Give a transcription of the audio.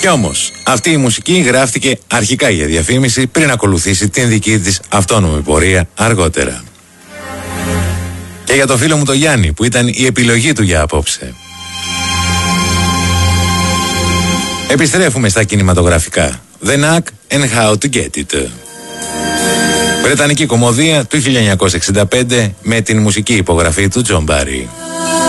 Κι όμως, αυτή η μουσική γράφτηκε αρχικά για διαφήμιση πριν ακολουθήσει την δική της αυτόνομη πορεία αργότερα. Και για το φίλο μου τον Γιάννη, που ήταν η επιλογή του για απόψε. Επιστρέφουμε στα κινηματογραφικά. The Knack and How to Get It. Βρετανική κομμωδία του 1965 με την μουσική υπογραφή του Τζον Μπάρι.